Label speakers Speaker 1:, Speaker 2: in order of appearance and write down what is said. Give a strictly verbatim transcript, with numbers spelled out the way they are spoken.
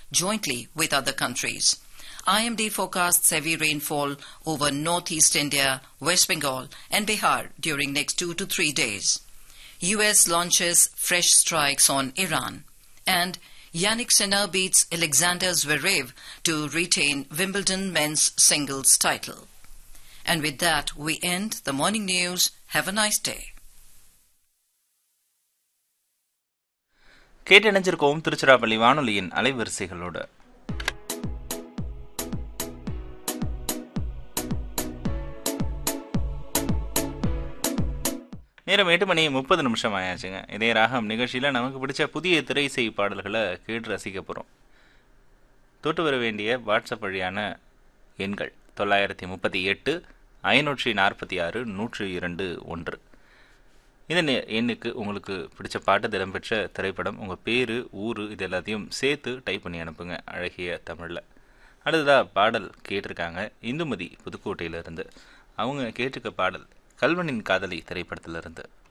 Speaker 1: jointly with other countries. I M D forecasts heavy rainfall over northeast India, West Bengal and Bihar during next two to three days. U S launches fresh strikes on Iran. And Yannick Sinner beats Alexander Zverev to retain Wimbledon men's singles title. And with that, we end the morning news. Have a nice day.
Speaker 2: கேட்டணிஞ்சிருக்கோம் Tiruchirappalli வானொலியின் அலைவரிசைகளோடு. நேரம் எட்டு மணி முப்பது நிமிஷம் ஆயாச்சுங்க. இதே ராகம் நிகழ்ச்சியில் நமக்கு பிடிச்ச புதிய திரை இசை பாடல்களை கேட்டு ரசிக்க போகிறோம். தொட்டு வர வேண்டிய வாட்ஸ்அப் வழியான எண்கள் தொள்ளாயிரத்தி முப்பத்தி எட்டு ஐநூற்றி நாற்பத்தி ஆறு நூற்றி இரண்டு ஒன்று. இந்த எண்ணுக்கு உங்களுக்கு பிடிச்ச பாட்டு இடம்பெற்ற திரைப்படம், உங்கள் பேர், ஊர் இது எல்லாத்தையும் சேர்த்து டைப் பண்ணி அனுப்புங்க அழகிய தமிழில். அடுத்ததாக பாடல் கேட்டிருக்காங்க இந்துமதி புதுக்கோட்டையிலிருந்து. அவங்க கேட்டிருக்க பாடல் கல்வனின் காதலி திரைப்படத்திலிருந்து.